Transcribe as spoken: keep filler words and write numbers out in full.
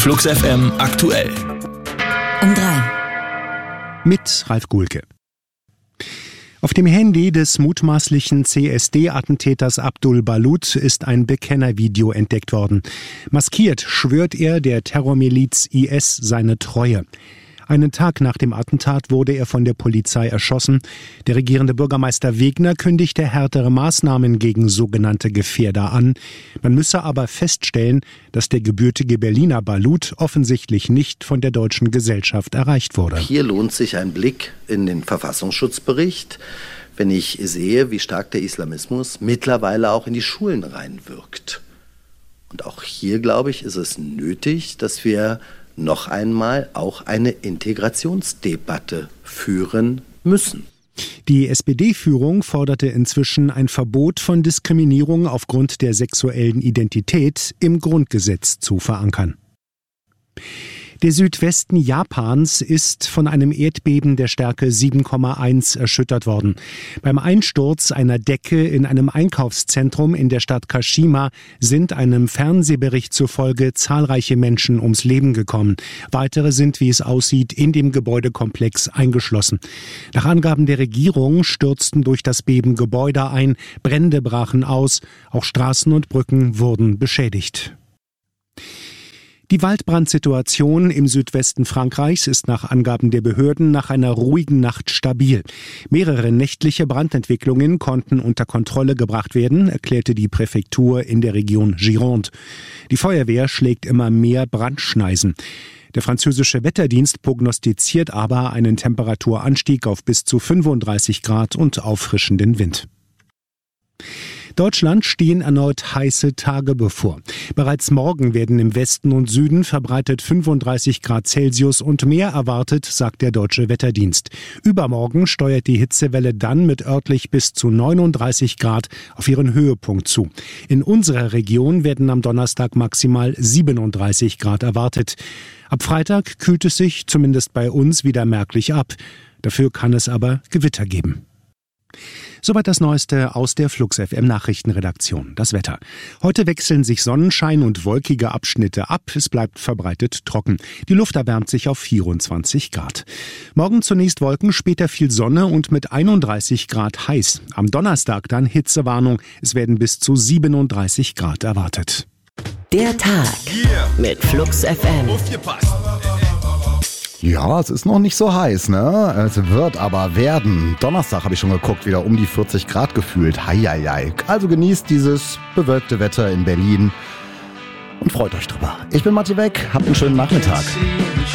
Flux F M aktuell. Um drei. Mit Ralf Gulke. Auf dem Handy des mutmaßlichen C S D-Attentäters Abdul Balut ist ein Bekennervideo entdeckt worden. Maskiert schwört er der Terrormiliz I S seine Treue. Einen Tag nach dem Attentat wurde er von der Polizei erschossen. Der regierende Bürgermeister Wegner kündigte härtere Maßnahmen gegen sogenannte Gefährder an. Man müsse aber feststellen, dass der gebürtige Berliner Balut offensichtlich nicht von der deutschen Gesellschaft erreicht wurde. Hier lohnt sich ein Blick in den Verfassungsschutzbericht, wenn ich sehe, wie stark der Islamismus mittlerweile auch in die Schulen reinwirkt. Und auch hier, glaube ich, ist es nötig, dass wir noch einmal auch eine Integrationsdebatte führen müssen. Die S P D-Führung forderte inzwischen ein Verbot von Diskriminierung aufgrund der sexuellen Identität im Grundgesetz zu verankern. Der Südwesten Japans ist von einem Erdbeben der Stärke sieben Komma eins erschüttert worden. Beim Einsturz einer Decke in einem Einkaufszentrum in der Stadt Kashima sind einem Fernsehbericht zufolge zahlreiche Menschen ums Leben gekommen. Weitere sind, wie es aussieht, in dem Gebäudekomplex eingeschlossen. Nach Angaben der Regierung stürzten durch das Beben Gebäude ein, Brände brachen aus, auch Straßen und Brücken wurden beschädigt. Die Waldbrandsituation im Südwesten Frankreichs ist nach Angaben der Behörden nach einer ruhigen Nacht stabil. Mehrere nächtliche Brandentwicklungen konnten unter Kontrolle gebracht werden, erklärte die Präfektur in der Region Gironde. Die Feuerwehr schlägt immer mehr Brandschneisen. Der französische Wetterdienst prognostiziert aber einen Temperaturanstieg auf bis zu fünfunddreißig Grad und auffrischenden Wind. Deutschland stehen erneut heiße Tage bevor. Bereits morgen werden im Westen und Süden verbreitet fünfunddreißig Grad Celsius und mehr erwartet, sagt der Deutsche Wetterdienst. Übermorgen steuert die Hitzewelle dann mit örtlich bis zu neununddreißig Grad auf ihren Höhepunkt zu. In unserer Region werden am Donnerstag maximal siebenunddreißig Grad erwartet. Ab Freitag kühlt es sich, zumindest bei uns, wieder merklich ab. Dafür kann es aber Gewitter geben. Soweit das Neueste aus der Flux F M Nachrichtenredaktion. Das Wetter. Heute wechseln sich Sonnenschein und wolkige Abschnitte ab. Es bleibt verbreitet trocken. Die Luft erwärmt sich auf vierundzwanzig Grad. Morgen zunächst Wolken, später viel Sonne und mit einunddreißig Grad heiß. Am Donnerstag dann Hitzewarnung. Es werden bis zu siebenunddreißig Grad erwartet. Der Tag mit Flux F M. Ja, es ist noch nicht so heiß, ne? Es wird aber werden. Donnerstag habe ich schon geguckt, wieder um die vierzig Grad gefühlt. Heieiei. Also genießt dieses bewölkte Wetter in Berlin und freut euch drüber. Ich bin Matti Weck, habt einen schönen Nachmittag.